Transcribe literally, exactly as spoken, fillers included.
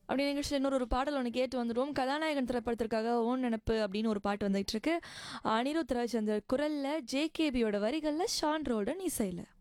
அப்படி நிகழ்ச்சியில் இன்னொரு ஒரு பாடல் ஒன்று கேட்டு வந்துடுவோம். கதாநாயகன் திரைப்படத்திற்காக ஓன் நினப்பு அப்படின்னு ஒரு பாட்டு வந்துகிட்டு இருக்கு. அனிருத் ரவிச்சந்தர் குரலில், ஜேகேபியோட வரிகளில், ஷான் ரோல்டன் இசையில்.